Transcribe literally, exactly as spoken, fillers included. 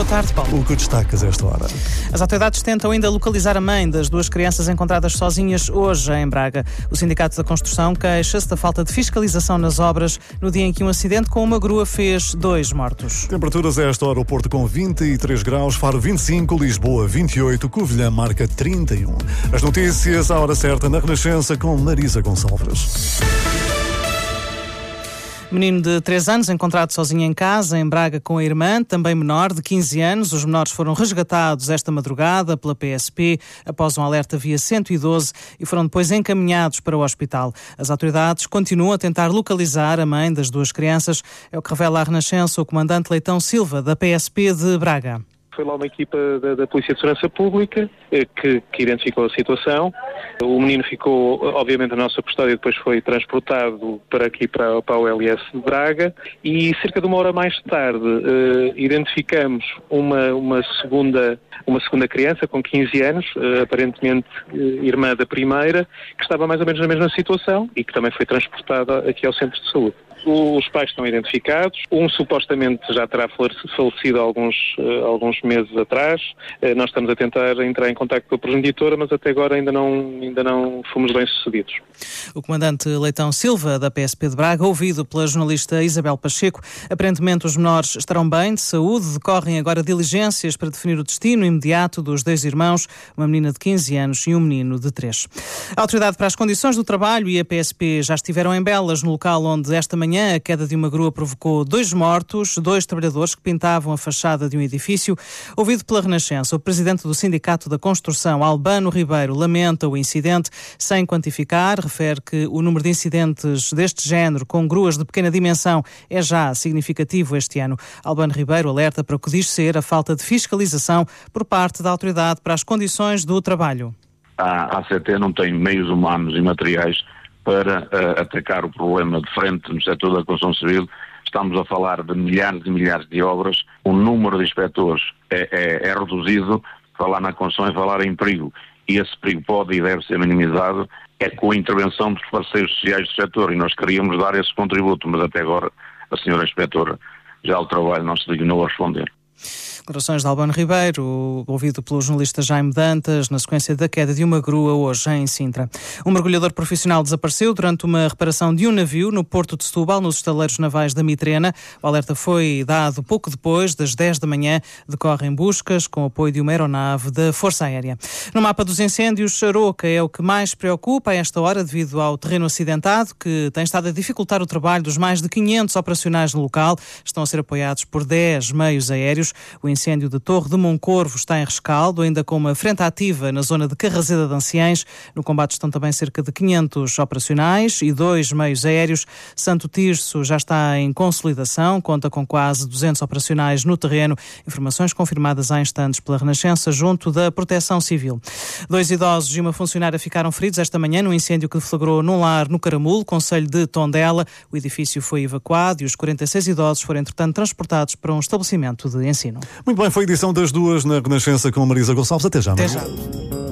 tarde, Paulo. O que destacas a esta hora? As autoridades tentam ainda localizar a mãe das duas crianças encontradas sozinhas hoje em Braga. O Sindicato da Construção queixa-se da falta de fiscalização nas obras no dia em que um acidente com uma grua fez dois mortos. Temperaturas a esta hora: o Porto com vinte e três graus, Faro vinte e cinco, Lisboa vinte e oito, Covilhã marca trinta e um. As notícias à hora certa na Renascença com Marisa Gonçalves. Menino de três anos encontrado sozinho em casa, em Braga, com a irmã, também menor, de quinze anos. Os menores foram resgatados esta madrugada pela P S P após um alerta via cento e doze e foram depois encaminhados para o hospital. As autoridades continuam a tentar localizar a mãe das duas crianças. É o que revela à Renascença o comandante Leitão Silva, da P S P de Braga. Foi lá uma equipa da, da Polícia de Segurança Pública que, que identificou a situação. O menino ficou, obviamente, na nossa custódia e depois foi transportado para aqui, para, para o L S de Braga. E cerca de uma hora mais tarde eh, identificamos uma, uma, segunda, uma segunda criança com quinze anos, eh, aparentemente eh, irmã da primeira, que estava mais ou menos na mesma situação e que também foi transportada aqui ao Centro de Saúde. Os pais estão identificados. Um supostamente já terá falecido há alguns, uh, alguns meses atrás. Uh, nós estamos a tentar entrar em contacto com a progenitora, mas até agora ainda não, ainda não fomos bem-sucedidos. O comandante Leitão Silva, da P S P de Braga, ouvido pela jornalista Isabel Pacheco. Aparentemente os menores estarão bem, de saúde. Decorrem agora diligências para definir o destino imediato dos dois irmãos, uma menina de quinze anos e um menino de três. A Autoridade para as Condições do Trabalho e a P S P já estiveram em Belas, no local onde esta manhã a queda de uma grua provocou dois mortos, dois trabalhadores que pintavam a fachada de um edifício. Ouvido pela Renascença, o presidente do Sindicato da Construção, Albano Ribeiro, lamenta o incidente sem quantificar. Refere que o número de incidentes deste género com gruas de pequena dimensão é já significativo este ano. Albano Ribeiro alerta para o que diz ser a falta de fiscalização por parte da Autoridade para as Condições do Trabalho. A A C T não tem meios humanos e materiais para uh, atacar o problema de frente no setor da construção civil. Estamos a falar de milhares e milhares de obras, o número de inspectores é, é, é reduzido. Falar na construção é falar em perigo, e esse perigo pode e deve ser minimizado é com a intervenção dos parceiros sociais do setor, e nós queríamos dar esse contributo, mas até agora a senhora inspetora já ao trabalho não se dignou a responder. Declarações de Albano Ribeiro, ouvido pelo jornalista Jaime Dantas, na sequência da queda de uma grua hoje em Sintra. Um mergulhador profissional desapareceu durante uma reparação de um navio no Porto de Setúbal, nos estaleiros navais da Mitrena. O alerta foi dado pouco depois das dez da manhã. Decorrem buscas com o apoio de uma aeronave da Força Aérea. No mapa dos incêndios, Aroca é o que mais preocupa a esta hora devido ao terreno acidentado, que tem estado a dificultar o trabalho dos mais de quinhentos operacionais no local. Estão a ser apoiados por dez meios aéreos. O incêndio de Torre de Moncorvo está em rescaldo, ainda com uma frente ativa na zona de Carraseda de Anciães. No combate estão também cerca de quinhentos operacionais e dois meios aéreos. Santo Tirso já está em consolidação, conta com quase duzentos operacionais no terreno. Informações confirmadas há instantes pela Renascença junto da Proteção Civil. Dois idosos e uma funcionária ficaram feridos esta manhã num incêndio que deflagrou num lar no Caramulo, concelho de Tondela. O edifício foi evacuado e os quarenta e seis idosos foram, entretanto, transportados para um estabelecimento de ensino. Muito bem, foi a edição das duas na Renascença com Marisa Gonçalves. Até já. Até já.